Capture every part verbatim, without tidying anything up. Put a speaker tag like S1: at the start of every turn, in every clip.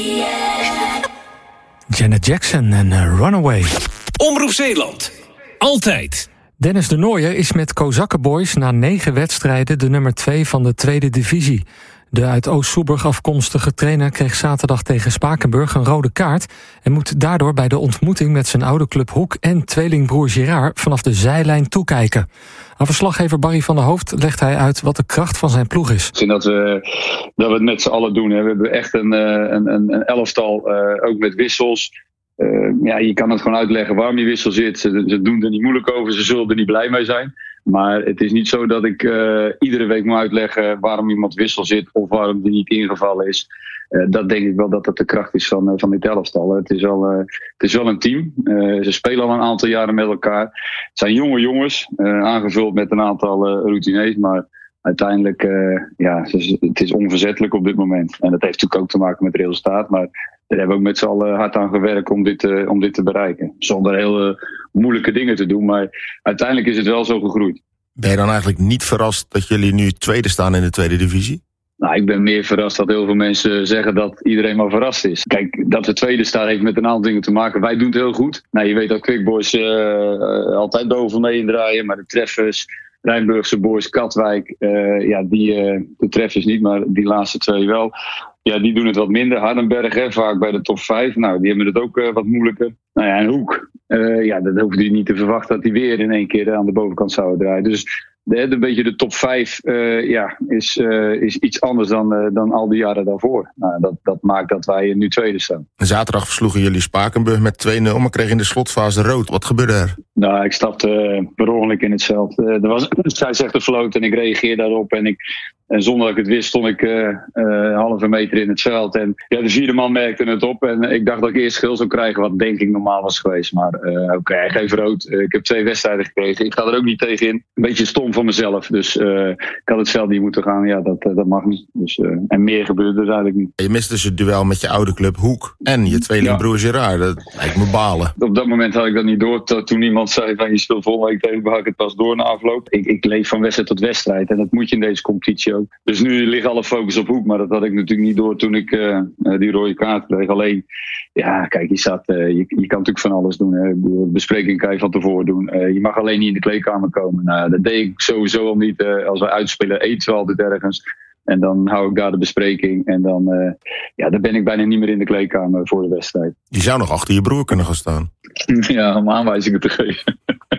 S1: Janet Jackson en uh, Runaway.
S2: Omroep Zeeland. Altijd.
S1: Dennis de Nooijer is met Kozakkenboys na negen wedstrijden de nummer twee van de tweede divisie. De uit Oost-Soeburg afkomstige trainer kreeg zaterdag tegen Spakenburg een rode kaart en moet daardoor bij de ontmoeting met zijn oude club Hoek en tweelingbroer Girard vanaf de zijlijn toekijken. Aan verslaggever Barry van der Hoofd legt hij uit wat de kracht van zijn ploeg is.
S3: Ik vind dat we, dat we het met z'n allen doen. Hè. We hebben echt een, een, een, een elftal, uh, ook met wissels. Uh, ja, je kan het gewoon uitleggen waarom die wissel zit. Ze, ze doen er niet moeilijk over, ze zullen er niet blij mee zijn. Maar het is niet zo dat ik uh, iedere week moet uitleggen waarom iemand wissel zit of waarom die niet ingevallen is. Uh, dat denk ik wel dat dat de kracht is van, uh, van dit elftal. Het is wel, uh, het is wel een team. Uh, ze spelen al een aantal jaren met elkaar. Het zijn jonge jongens, uh, aangevuld met een aantal uh, routiniers. Maar uiteindelijk, uh, ja, het is onverzettelijk op dit moment. En dat heeft natuurlijk ook te maken met het resultaat. Maar daar hebben we ook met z'n allen hard aan gewerkt om dit, uh, om dit te bereiken. Zonder heel uh, moeilijke dingen te doen. Maar uiteindelijk is het wel zo gegroeid.
S4: Ben je dan eigenlijk niet verrast dat jullie nu tweede staan in de tweede divisie?
S3: Nou, ik ben meer verrast dat heel veel mensen zeggen dat iedereen maar verrast is. Kijk, dat we tweede staan heeft met een aantal dingen te maken. Wij doen het heel goed. Nou, je weet dat Quick Boys uh, uh, altijd boven mee indraaien. Maar de treffers, Rijnburgse Boys, Katwijk, uh, ja, die, uh, de treffers niet, maar die laatste twee wel. Ja, die doen het wat minder. Hardenberg, hè, vaak bij de top vijf. Nou, die hebben het ook uh, wat moeilijker. Nou ja, en Hoek. Uh, ja, dat hoefde je niet te verwachten dat die weer in één keer aan de bovenkant zouden draaien. Dus de, een beetje de top vijf uh, ja, is, uh, is iets anders dan, uh, dan al die jaren daarvoor. Nou, dat, dat maakt dat wij nu tweede staan.
S4: Zaterdag versloegen jullie Spakenburg met twee nul, maar kregen in de slotfase rood. Wat gebeurde er?
S3: Nou, ik stapte uh, per ongeluk in het veld. Uh, er was een scheidsrechter floot en ik reageerde daarop. En, ik, en zonder dat ik het wist stond ik uh, uh, een halve meter in het veld. En ja, de vierde man merkte het op. En ik dacht dat ik eerst geel zou krijgen, wat denk ik normaal was geweest. Maar uh, oké, okay, geef rood. Uh, ik heb twee wedstrijden gekregen. Ik ga er ook niet tegen in. Een beetje stom van mezelf. Dus uh, ik had het veld niet moeten gaan. Ja, dat, uh, dat mag niet. Dus, uh, en meer gebeurde dus eigenlijk niet.
S4: Je mist dus het duel met je oude club Hoek en je tweelingbroer Gerard. Dat lijkt me balen.
S3: Op dat moment had ik dat niet door. Toen iemand zei van je speelt volgende week tegen, had ik het pas door na afloop. Ik, ik leef van wedstrijd tot wedstrijd. En dat moet je in deze competitie ook. Dus nu ligt alle focus op Hoek. Maar dat had ik natuurlijk niet door toen ik uh, die rode kaart kreeg. Alleen, ja, kijk, je, staat, uh, je, je kan natuurlijk van alles doen. Hè. De bespreking kan je van tevoren doen. Uh, je mag alleen niet in de kleedkamer komen. Nou, dat deed ik sowieso al niet. Uh, als we uitspelen, eten we altijd ergens. En dan hou ik daar de bespreking. En dan, uh, ja, dan ben ik bijna niet meer in de kleedkamer voor de wedstrijd.
S4: Je zou nog achter je broer kunnen gaan staan.
S3: Ja, om aanwijzingen te geven.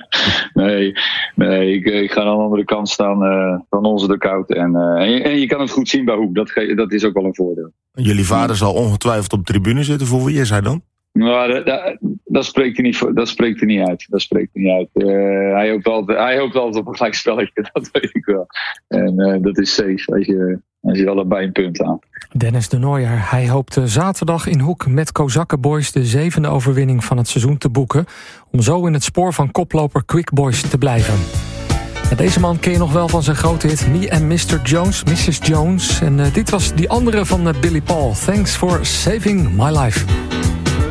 S3: nee, nee ik, ik ga aan de andere kant staan uh, van onze dugout. En, uh, en, je, en je kan het goed zien bij Hoek. Dat, ge- dat is ook wel een voordeel.
S4: Jullie vader zal ongetwijfeld op de tribune zitten. Voor wie is hij dan?
S3: Nou, dat, dat, dat, spreekt hij niet, dat spreekt hij niet uit. Dat spreekt hij niet uit. Uh, hij, hoopt altijd, hij hoopt altijd op een gelijk spelletje, dat weet ik wel. En uh, dat is safe als je, als je allebei een punt aan.
S1: Dennis de Nooijer, hij hoopt zaterdag in Hoek met Kozakkenboys de zevende overwinning van het seizoen te boeken, om zo in het spoor van koploper Quick Boys te blijven. En deze man ken je nog wel van zijn grote hit Me and mister Jones, missus Jones. En uh, dit was die andere van uh, Billy Paul. Thanks for saving my life.